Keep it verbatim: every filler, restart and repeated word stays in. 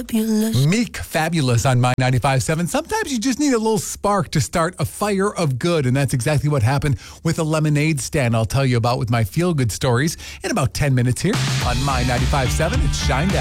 fabulous. Meek Fabulous on My ninety-five point seven. Sometimes you just need a little spark to start a fire of good, and that's exactly what happened with a lemonade stand I'll tell you about with my feel-good stories in about ten minutes here on My ninety-five point seven. It's Shine Down.